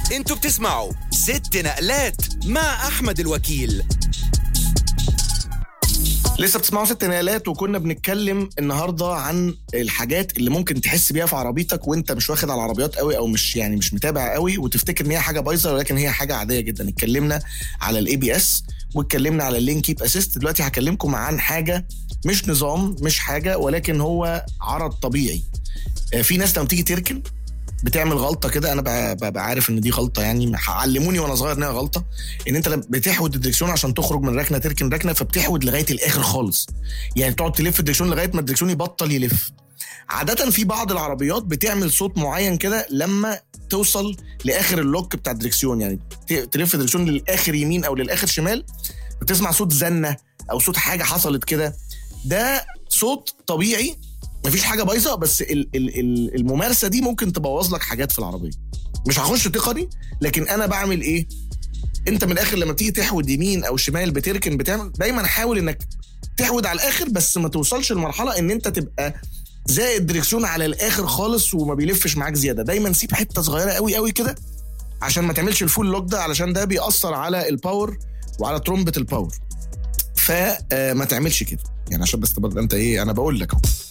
انتوا بتسمعوا 6 نقلات مع أحمد الوكيل. لسه بتسمعوا 6 نقلات، وكنا بنتكلم النهارده عن الحاجات اللي ممكن تحس بيها في عربيتك وانت مش واخد على العربيات قوي، او مش متابع قوي، وتفتكر ان هي حاجه بايظه ولكن هي حاجه عاديه جدا. اتكلمنا على الاي بي اس واتكلمنا على اللين كيب اسيست. دلوقتي هكلمكم عن حاجه مش نظام، مش حاجه، ولكن هو عرض طبيعي. في ناس لما تيجي تركن بتعمل غلطه كده، انا ببقى عارف ان دي غلطه، يعني علموني وانا صغير انها غلطه، ان انت بتحود الدركسيون عشان تخرج من ركنه تركن ركنه، فبتحود لغايه الاخر خالص، يعني تقعد تلف الدركسيون لغايه ما الدركسيون يبطل يلف. عاده في بعض العربيات بتعمل صوت معين كده لما توصل لاخر اللوك بتاع الدركسيون، يعني تلف الدركسيون للاخر يمين او للاخر شمال، بتسمع صوت زنه او صوت حاجه حصلت كده. ده صوت طبيعي، مفيش حاجه بايظه، بس الممارسه دي ممكن تبوظ لك حاجات في العربيه. مش هخش تقني، لكن انا بعمل ايه؟ انت من الاخر لما تيجي تحود يمين او شمال بتركن، بتعمل دايما حاول انك تحود على الاخر، بس ما توصلش لمرحله ان انت تبقى زائد الدركسيون على الاخر خالص وما بيلفش معاك زياده. دايما سيب حته صغيره قوي قوي كده عشان ما تعملش الفول لوك ده، علشان ده بيأثر على الباور وعلى ترومبه الباور. فما تعملش كده، يعني عشان بس تبقى انت ايه، انا بقول لك اهو.